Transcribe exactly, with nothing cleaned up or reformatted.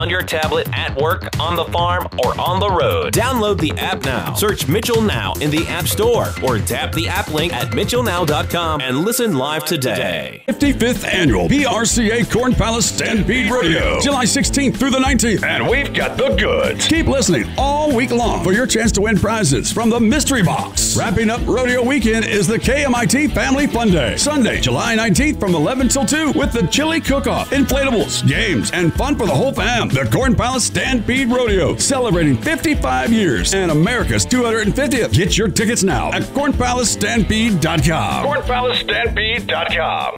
on your tablet, at work, on the farm, or on the road. Download the app now. Search Mitchell Now in the App Store or tap the app link at mitchell now dot com and listen live today. fifty-fifth Annual P R C A Corn Palace Stampede Rodeo, July sixteenth through the nineteenth. And we've got the goods. Keep listening all week long for your chance to win prizes from the Mystery Box. Wrapping up rodeo weekend is the K M I T Family Fun Day. Sunday, July nineteenth from eleven till two with the chili cook-off, inflatables, games, and fun for the whole fam. The Corn Palace Stampede Rodeo, celebrating fifty-five years and America's two hundred fiftieth. Get your tickets now at corn palace stampede dot com. corn palace stampede dot com.